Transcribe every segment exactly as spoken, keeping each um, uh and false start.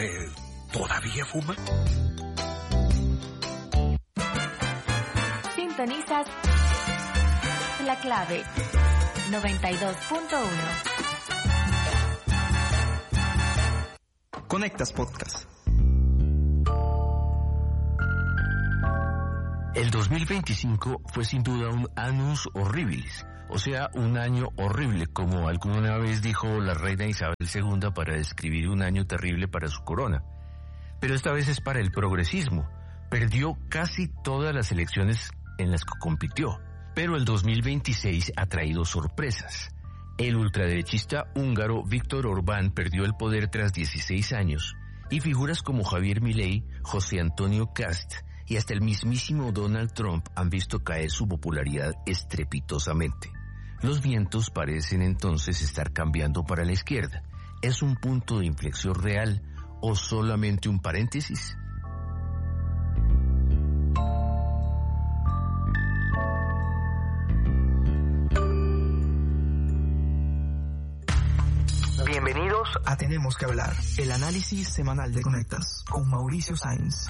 ¿Usted todavía fuma? Sintonizas La Clave noventa y dos punto uno. Conectas Podcast. El dos mil veinticinco fue sin duda un annus horribilis, o sea, un año horrible, como alguna vez dijo la reina Isabel segunda para describir un año terrible para su corona. Pero esta vez es para el progresismo. Perdió casi todas las elecciones en las que compitió. Pero el dos mil veintiséis ha traído sorpresas. El ultraderechista húngaro Viktor Orbán perdió el poder tras dieciséis años, y figuras como Javier Milei, José Antonio Kast y hasta el mismísimo Donald Trump han visto caer su popularidad estrepitosamente. Los vientos parecen entonces estar cambiando para la izquierda. ¿Es un punto de inflexión real o solamente un paréntesis? Bienvenidos a Tenemos que Hablar, el análisis semanal de Conectas, con Mauricio Sainz.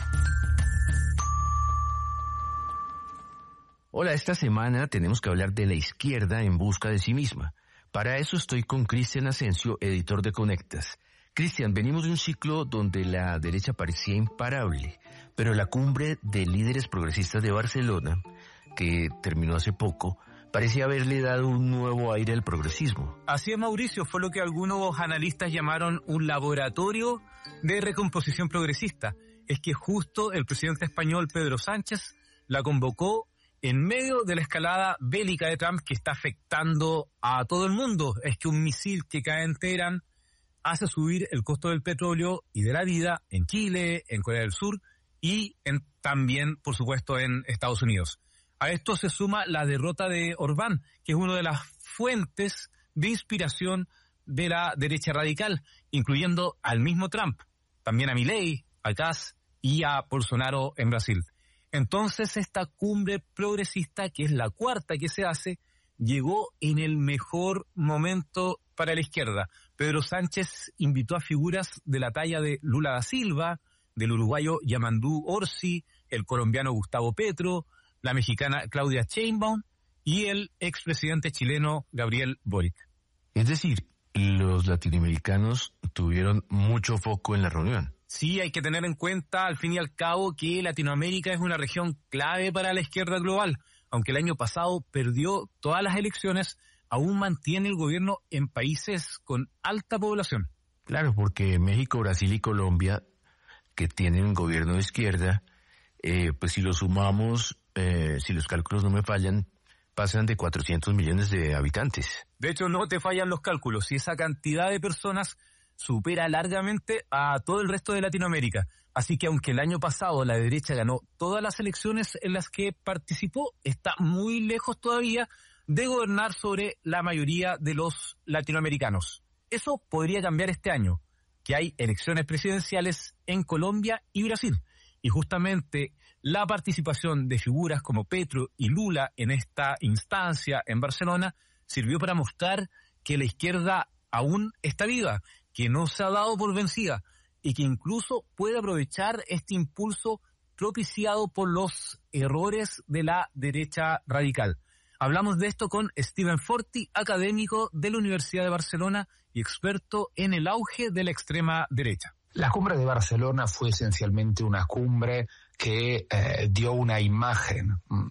Hola, esta semana tenemos que hablar de la izquierda en busca de sí misma. Para eso estoy con Cristian Asensio, editor de Conectas. Cristian, venimos de un ciclo donde la derecha parecía imparable, pero la cumbre de líderes progresistas de Barcelona, que terminó hace poco, parecía haberle dado un nuevo aire al progresismo. Así es, Mauricio, fue lo que algunos analistas llamaron un laboratorio de recomposición progresista. Es que justo el presidente español Pedro Sánchez la convocó en medio de la escalada bélica de Trump que está afectando a todo el mundo. Es que un misil que cae en Teherán hace subir el costo del petróleo y de la vida en Chile, en Corea del Sur y en, también, por supuesto, en Estados Unidos. A esto se suma la derrota de Orbán, que es una de las fuentes de inspiración de la derecha radical, incluyendo al mismo Trump, también a Milei, a Kast y a Bolsonaro en Brasil. Entonces esta cumbre progresista, que es la cuarta que se hace, llegó en el mejor momento para la izquierda. Pedro Sánchez invitó a figuras de la talla de Lula da Silva, del uruguayo Yamandu Orsi, el colombiano Gustavo Petro, la mexicana Claudia Sheinbaum y el expresidente chileno Gabriel Boric. Es decir, los latinoamericanos tuvieron mucho foco en la reunión. Sí, hay que tener en cuenta, al fin y al cabo, que Latinoamérica es una región clave para la izquierda global. Aunque el año pasado perdió todas las elecciones, aún mantiene el gobierno en países con alta población. Claro, porque México, Brasil y Colombia, que tienen un gobierno de izquierda, eh, pues si lo sumamos, eh, si los cálculos no me fallan, pasan de cuatrocientos millones de habitantes. De hecho, no te fallan los cálculos. Y esa cantidad de personas supera largamente a todo el resto de Latinoamérica. Así que aunque el año pasado la derecha ganó todas las elecciones en las que participó, está muy lejos todavía de gobernar sobre la mayoría de los latinoamericanos. Eso podría cambiar este año, que hay elecciones presidenciales en Colombia y Brasil. Y justamente la participación de figuras como Petro y Lula en esta instancia en Barcelona sirvió para mostrar que la izquierda aún está viva, que no se ha dado por vencida y que incluso puede aprovechar este impulso propiciado por los errores de la derecha radical. Hablamos de esto con Steven Forti, académico de la Universidad de Barcelona y experto en el auge de la extrema derecha. La cumbre de Barcelona fue esencialmente una cumbre que eh, dio una imagen uh,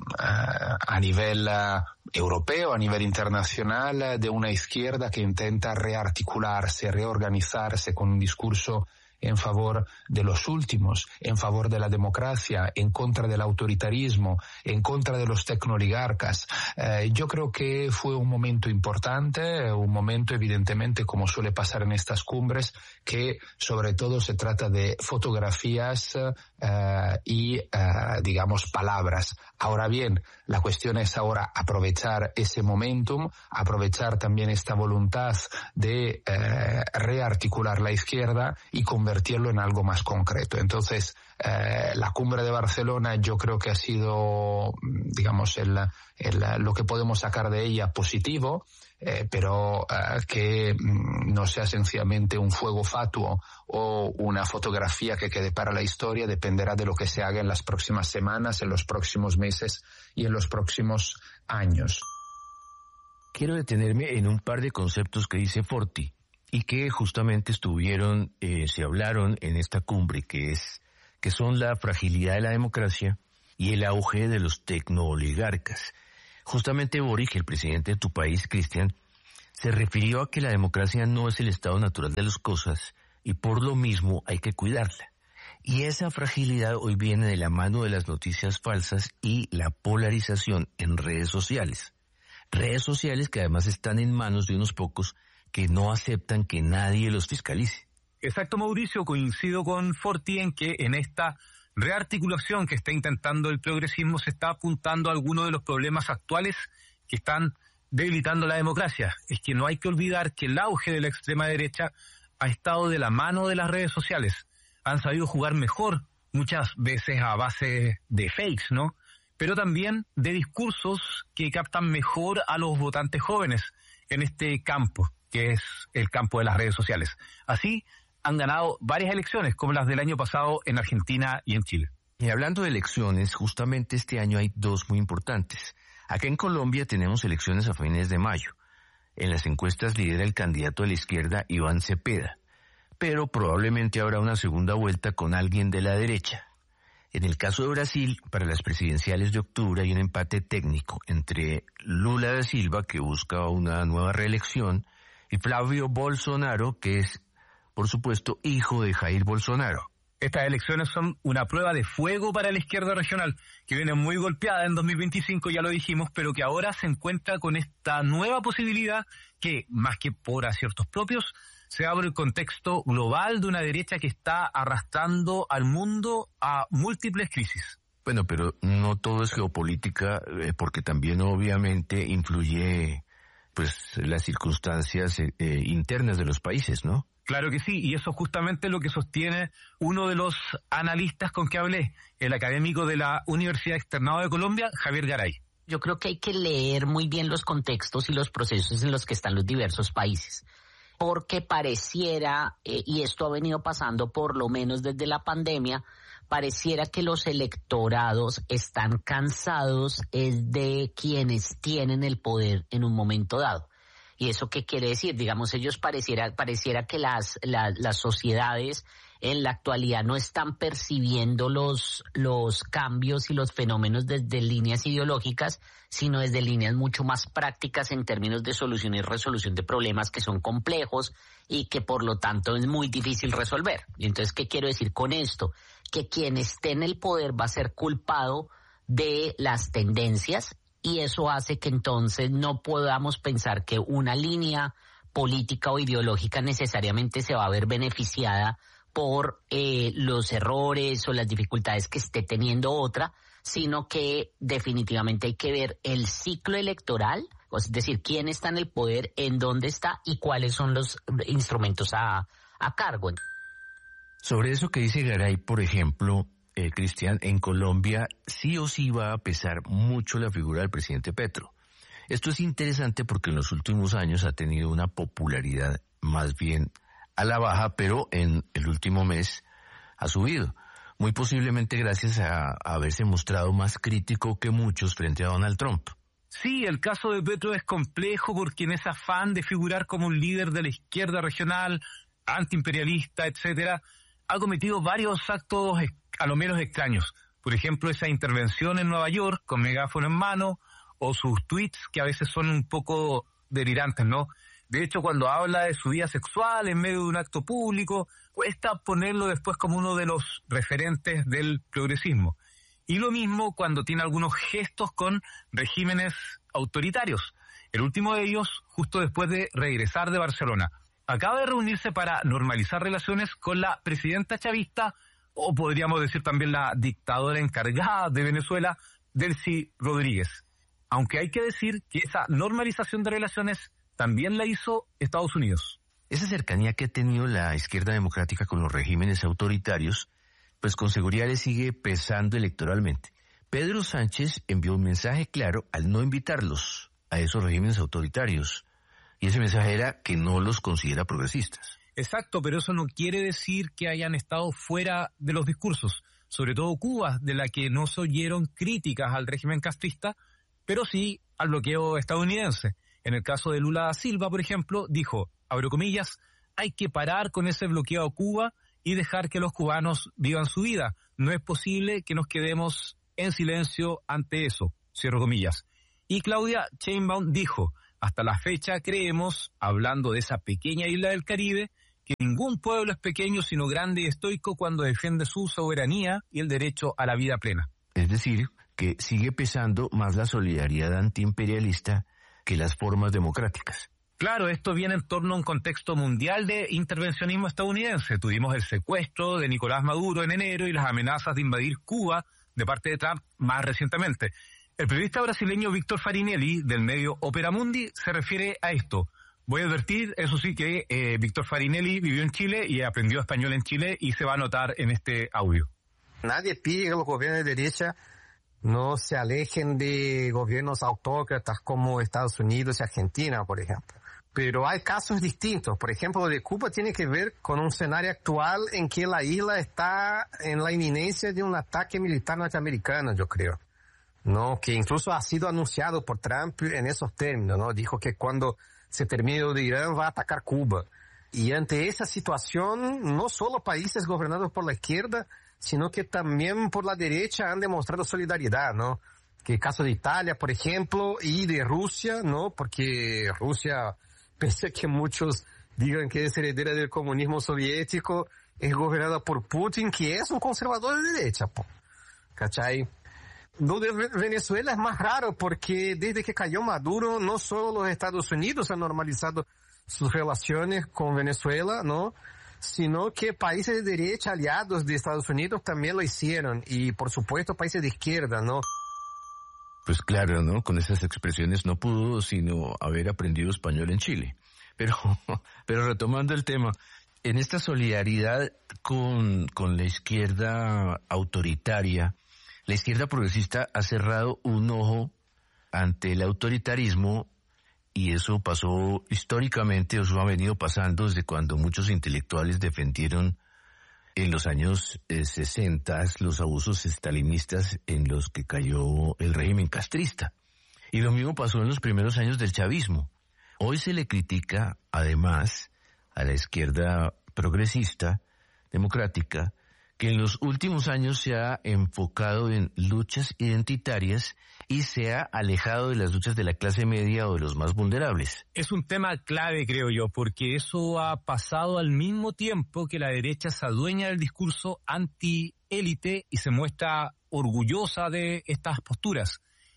a nivel uh, europeo, a nivel internacional, de una izquierda que intenta rearticularse, reorganizarse con un discurso en favor de los últimos, en favor de la democracia, en contra del autoritarismo, en contra de los tecnooligarcas. Eh, yo creo que fue un momento importante, un momento evidentemente, como suele pasar en estas cumbres, que sobre todo se trata de fotografías eh, y, eh, digamos, palabras. Ahora bien, la cuestión es ahora aprovechar ese momentum, aprovechar también esta voluntad de eh, rearticular la izquierda y convertir convertirlo en algo más concreto. Entonces, eh, la cumbre de Barcelona yo creo que ha sido, digamos, el, el, lo que podemos sacar de ella positivo, eh, pero eh, que no sea sencillamente un fuego fatuo o una fotografía que quede para la historia, dependerá de lo que se haga en las próximas semanas, en los próximos meses y en los próximos años. Quiero detenerme en un par de conceptos que dice Forti y que justamente estuvieron, eh, se hablaron en esta cumbre, que es, que son la fragilidad de la democracia y el auge de los tecnooligarcas. Justamente Boric, el presidente de tu país, Cristian, se refirió a que la democracia no es el estado natural de las cosas y por lo mismo hay que cuidarla. Y esa fragilidad hoy viene de la mano de las noticias falsas y la polarización en redes sociales. Redes sociales que además están en manos de unos pocos que no aceptan que nadie los fiscalice. Exacto, Mauricio, coincido con Forti en que en esta rearticulación que está intentando el progresismo se está apuntando a algunos de los problemas actuales que están debilitando la democracia. Es que no hay que olvidar que el auge de la extrema derecha ha estado de la mano de las redes sociales. Han sabido jugar mejor, muchas veces a base de fakes, ¿no? Pero también de discursos que captan mejor a los votantes jóvenes en este campo, que es el campo de las redes sociales. Así han ganado varias elecciones, como las del año pasado en Argentina y en Chile. Y hablando de elecciones, justamente este año hay dos muy importantes. Acá en Colombia tenemos elecciones a fines de mayo. En las encuestas lidera el candidato de la izquierda, Iván Cepeda, pero probablemente habrá una segunda vuelta con alguien de la derecha. En el caso de Brasil, para las presidenciales de octubre hay un empate técnico entre Lula da Silva, que busca una nueva reelección, y Flavio Bolsonaro, que es, por supuesto, hijo de Jair Bolsonaro. Estas elecciones son una prueba de fuego para la izquierda regional, que viene muy golpeada en dos mil veinticinco, ya lo dijimos, pero que ahora se encuentra con esta nueva posibilidad que, más que por aciertos propios, se abre el contexto global de una derecha que está arrastrando al mundo a múltiples crisis. Bueno, pero no todo es geopolítica, eh, porque también obviamente influye pues las circunstancias eh, internas de los países, ¿no? Claro que sí, y eso es justamente lo que sostiene uno de los analistas con que hablé, el académico de la Universidad Externado de Colombia, Javier Garay. Yo creo que hay que leer muy bien los contextos y los procesos en los que están los diversos países, porque pareciera, eh, y esto ha venido pasando por lo menos desde la pandemia, pareciera que los electorados están cansados es de quienes tienen el poder en un momento dado. ¿Y eso qué quiere decir? Digamos, ellos pareciera, pareciera que las, la, las sociedades en la actualidad no están percibiendo los, los cambios y los fenómenos desde líneas ideológicas, sino desde líneas mucho más prácticas en términos de solución y resolución de problemas que son complejos y que por lo tanto es muy difícil resolver. Y entonces, ¿qué quiero decir con esto? Que quien esté en el poder va a ser culpado de las tendencias, y eso hace que entonces no podamos pensar que una línea política o ideológica necesariamente se va a ver beneficiada por eh, los errores o las dificultades que esté teniendo otra, sino que definitivamente hay que ver el ciclo electoral, es decir, quién está en el poder, en dónde está y cuáles son los instrumentos a, a cargo. Sobre eso que dice Garay, por ejemplo, eh, Cristian, en Colombia sí o sí va a pesar mucho la figura del presidente Petro. Esto es interesante porque en los últimos años ha tenido una popularidad más bien a la baja, pero en el último mes ha subido, muy posiblemente gracias a, a haberse mostrado más crítico que muchos frente a Donald Trump. Sí, el caso de Petro es complejo porque en ese afán de figurar como un líder de la izquierda regional, antiimperialista, etcétera, ha cometido varios actos a lo menos extraños. Por ejemplo, esa intervención en Nueva York con megáfono en mano, o sus tweets que a veces son un poco delirantes, ¿no? De hecho, cuando habla de su vida sexual en medio de un acto público, cuesta ponerlo después como uno de los referentes del progresismo. Y lo mismo cuando tiene algunos gestos con regímenes autoritarios. El último de ellos, justo después de regresar de Barcelona. Acaba de reunirse para normalizar relaciones con la presidenta chavista, o podríamos decir también la dictadora encargada de Venezuela, Delcy Rodríguez. Aunque hay que decir que esa normalización de relaciones también la hizo Estados Unidos. Esa cercanía que ha tenido la izquierda democrática con los regímenes autoritarios, pues con seguridad le sigue pesando electoralmente. Pedro Sánchez envió un mensaje claro al no invitarlos a esos regímenes autoritarios. Y ese mensaje era que no los considera progresistas. Exacto, pero eso no quiere decir que hayan estado fuera de los discursos. Sobre todo Cuba, de la que no se oyeron críticas al régimen castrista, pero sí al bloqueo estadounidense. En el caso de Lula da Silva, por ejemplo, dijo, abro comillas, hay que parar con ese bloqueo a Cuba y dejar que los cubanos vivan su vida. No es posible que nos quedemos en silencio ante eso, cierro comillas. Y Claudia Sheinbaum dijo, hasta la fecha creemos, hablando de esa pequeña isla del Caribe, que ningún pueblo es pequeño sino grande y estoico cuando defiende su soberanía y el derecho a la vida plena. Es decir, que sigue pesando más la solidaridad antiimperialista que las formas democráticas. Claro, esto viene en torno a un contexto mundial de intervencionismo estadounidense. Tuvimos el secuestro de Nicolás Maduro en enero y las amenazas de invadir Cuba de parte de Trump más recientemente. El periodista brasileño Víctor Farinelli, del medio Opera Mundi, se refiere a esto. Voy a advertir, eso sí, que eh, Víctor Farinelli vivió en Chile y aprendió español en Chile y se va a notar en este audio. Nadie pide que los gobiernos de derecha no se alejen de gobiernos autócratas como Estados Unidos y Argentina, por ejemplo. Pero hay casos distintos. Por ejemplo, lo de Cuba tiene que ver con un escenario actual en que la isla está en la inminencia de un ataque militar norteamericano, yo creo, ¿no? Que incluso ha sido anunciado por Trump en esos términos, ¿no? Dijo que cuando se termine lo de Irán va a atacar Cuba. Y ante esa situación, no solo países gobernados por la izquierda, sino que también por la derecha han demostrado solidaridad, ¿no? Que el caso de Italia, por ejemplo, y de Rusia, ¿no? Porque Rusia, pese a que muchos digan que es heredera del comunismo soviético, es gobernada por Putin, que es un conservador de derecha, po. ¿Cachai? Lo de Venezuela es más raro porque desde que cayó Maduro, no solo los Estados Unidos han normalizado sus relaciones con Venezuela, ¿no? Sino que países de derecha aliados de Estados Unidos también lo hicieron. Y por supuesto países de izquierda, ¿no? Pues claro, ¿no? Con esas expresiones no pudo sino haber aprendido español en Chile. Pero, pero retomando el tema, en esta solidaridad con, con la izquierda autoritaria, la izquierda progresista ha cerrado un ojo ante el autoritarismo y eso pasó históricamente, eso ha venido pasando desde cuando muchos intelectuales defendieron en los años eh, sesenta los abusos estalinistas en los que cayó el régimen castrista. Y lo mismo pasó en los primeros años del chavismo. Hoy se le critica, además, a la izquierda progresista, democrática, que en los últimos años se ha enfocado en luchas identitarias y se ha alejado de las luchas de la clase media o de los más vulnerables. Es un tema clave, creo yo, porque eso ha pasado al mismo tiempo que la derecha se adueña del discurso anti-élite y se muestra orgullosa de estas posturas.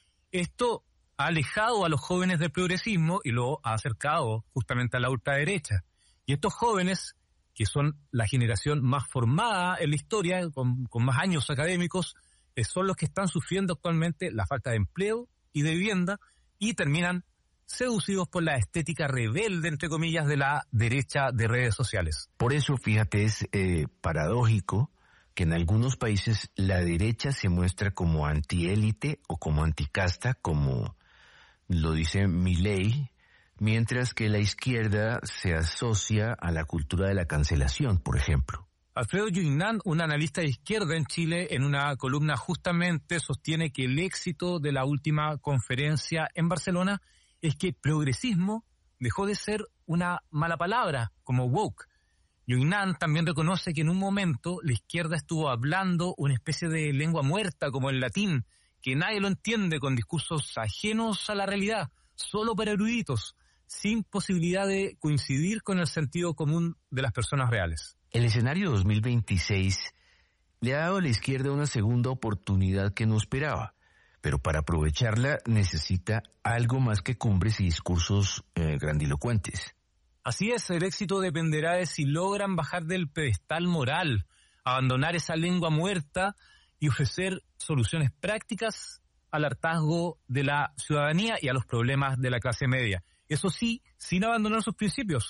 Esto ha alejado a los jóvenes del progresismo y lo ha acercado justamente a la ultraderecha. Y estos jóvenes, que son la generación más formada en la historia, con, con más años académicos, eh, son los que están sufriendo actualmente la falta de empleo y de vivienda y terminan seducidos por la estética rebelde, entre comillas, de la derecha de redes sociales. Por eso, fíjate, es eh, paradójico que en algunos países la derecha se muestra como antiélite o como anticasta, como lo dice Milei, mientras que la izquierda se asocia a la cultura de la cancelación, por ejemplo. Alfredo Yuinán, un analista de izquierda en Chile, en una columna justamente sostiene que el éxito de la última conferencia en Barcelona es que progresismo dejó de ser una mala palabra, como woke. Yuinán también reconoce que en un momento la izquierda estuvo hablando una especie de lengua muerta, como el latín, que nadie lo entiende, con discursos ajenos a la realidad, solo para eruditos, sin posibilidad de coincidir con el sentido común de las personas reales. El escenario dos mil veintiséis le ha dado a la izquierda una segunda oportunidad que no esperaba, pero para aprovecharla necesita algo más que cumbres y discursos eh, grandilocuentes. Así es, el éxito dependerá de si logran bajar del pedestal moral, abandonar esa lengua muerta y ofrecer soluciones prácticas al hartazgo de la ciudadanía y a los problemas de la clase media. Eso sí, sin abandonar sus principios.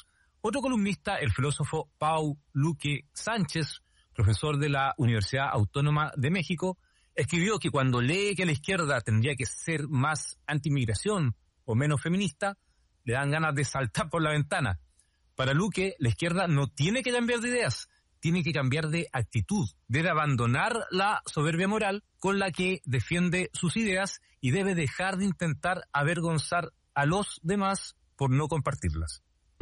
Otro columnista, el filósofo Pau Luque Sánchez, profesor de la Universidad Autónoma de México, escribió que cuando lee que la izquierda tendría que ser más anti-inmigración o menos feminista, le dan ganas de saltar por la ventana. Para Luque, la izquierda no tiene que cambiar de ideas, tiene que cambiar de actitud, debe abandonar la soberbia moral con la que defiende sus ideas y debe dejar de intentar avergonzar a los demás por no compartirlas.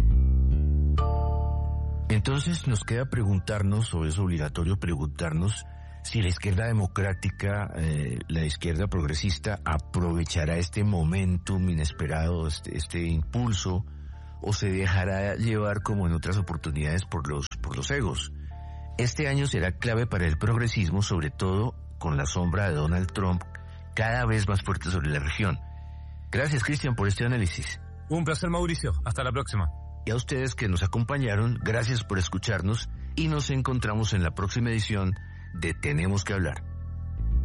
Entonces nos queda preguntarnos, o es obligatorio preguntarnos, si la izquierda democrática, eh, la izquierda progresista, aprovechará este momentum inesperado, este, este impulso, o se dejará llevar como en otras oportunidades por los, por los egos. Este año será clave para el progresismo, sobre todo con la sombra de Donald Trump cada vez más fuerte sobre la región. Gracias, Cristian, por este análisis. Un placer, Mauricio. Hasta la próxima. Y a ustedes que nos acompañaron, gracias por escucharnos y nos encontramos en la próxima edición de Tenemos que Hablar.